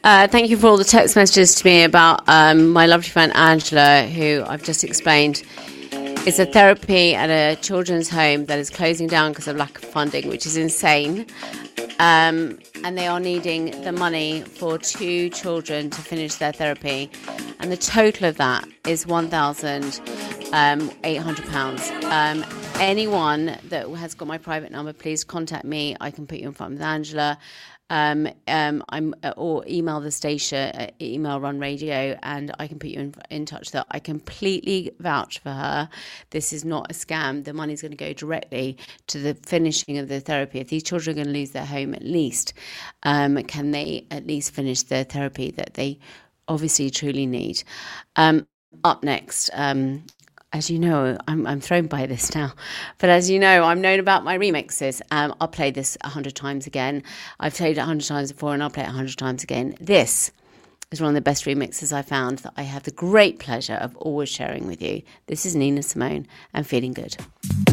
Thank you for all the text messages to me about my lovely friend Angela, who I've just explained is a therapy at a children's home that is closing down because of lack of funding, which is insane. And they are needing the money for 2 children to finish their therapy. And the total of that is £1,800. Anyone that has got my private number, please contact me. I can put you in front with Angela. Or email the station, email Run Radio, and I can put you in touch with her. I completely vouch for her. This is not a scam. The money's going to go directly to the finishing of the therapy. If these children are going to lose their home, at least can they at least finish their therapy that they obviously truly need. Up next, as you know, I'm thrown by this now, but as you know, I'm known about my remixes. I'll play this 100 times again. I've played it 100 times before, and I'll play it 100 times again. This is one of the best remixes I found that I have the great pleasure of always sharing with you. This is Nina Simone and Feeling Good.